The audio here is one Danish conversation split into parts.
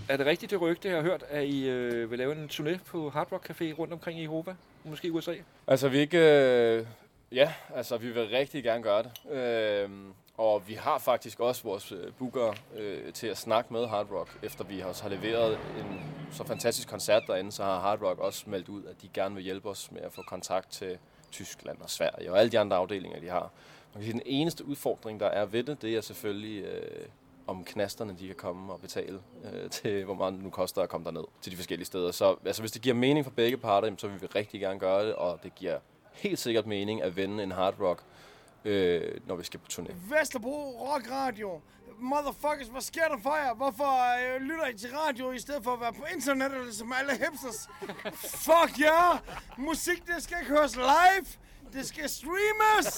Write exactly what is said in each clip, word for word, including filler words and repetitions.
Er det rigtigt det rygte, jeg har hørt, at I øh, vil lave en turné på Hard Rock Café rundt omkring i Europa? Måske U S A? Altså vi ikke... Øh, ja, altså vi vil rigtig gerne gøre det. Øh, og vi har faktisk også vores øh, booker øh, til at snakke med Hard Rock. Efter vi også har leveret en så fantastisk koncert derinde, så har Hard Rock også meldt ud, at de gerne vil hjælpe os med at få kontakt til Tyskland og Sverige og alle de andre afdelinger, de har. Man kan sige, den eneste udfordring, der er ved det, det er selvfølgelig... Øh, om knasterne de kan komme og betale øh, til, hvor meget det nu koster at komme derned til de forskellige steder. Så altså, hvis det giver mening for begge parter, så vil vi rigtig gerne gøre det, og det giver helt sikkert mening at vende en hard rock, øh, når vi skal på turné. Vesterbro Rock Radio. Motherfuckers, hvad sker der for jer? Hvorfor øh, lytter I til radio i stedet for at være på internettet som alle hipsters? Fuck ja! Yeah! Musik, det skal ikke høres live. Det skal streames.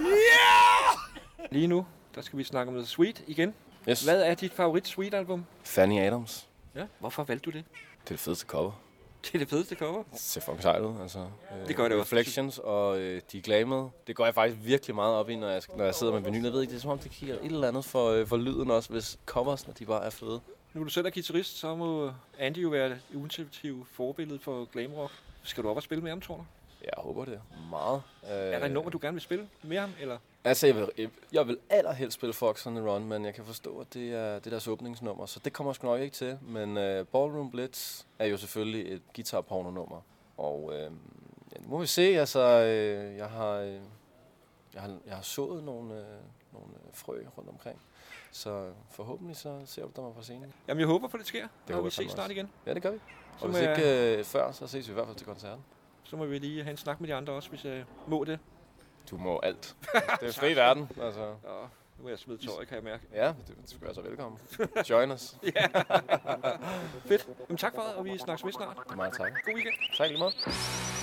Yeah! Lige nu, der skal vi snakke om The Sweet igen. Yes. Hvad er dit favorit Sweet-album? Fanny Adams. Ja, hvorfor valgte du det? Det er det fedeste cover. Det er det fedeste cover. Det ser fucking sejt ud, altså. Øh, det gør det også. Reflections og øh, de er glamede. Det går jeg faktisk virkelig meget op i, når jeg, når jeg sidder med vinyl. Jeg ved ikke, det er som om, det giver et eller andet for, øh, for lyden også, hvis coversne, de bare er fede. Nu er du selv er guitarist, så må Andy jo være det ultimative forbillede for glam rock. Skal du op og spille med ham, tror du? Jeg håber det meget. Er der et nummer, du gerne vil spille med ham, eller? Altså, jeg vil, jeg vil allerhelst spille Fox on the Run, men jeg kan forstå, at det er, det er deres åbningsnummer, så det kommer jeg sgu nok ikke til. Men uh, Ballroom Blitz er jo selvfølgelig et guitar-porno-nummer, og øh, ja, nu må vi se, altså, øh, jeg har, øh, jeg har, jeg har sået nogle, øh, nogle frø rundt omkring, så forhåbentlig så ser du mig på scenen. Jamen, jeg håber på, det sker, det og vi ses snart igen. Ja, det gør vi. Og så hvis jeg... ikke øh, før, så ses vi i hvert fald til koncerten. Så må vi lige have en snak med de andre også, hvis jeg må det. Du må alt. Det er fri verden, altså. Ja, nu er jeg smidt tøj, kan jeg mærke. Ja, det skal være så velkommen. Join us. Ja. Fedt. Jamen tak for det, og vi snakkes med snart. Meget tak. God weekend. Tak lige meget.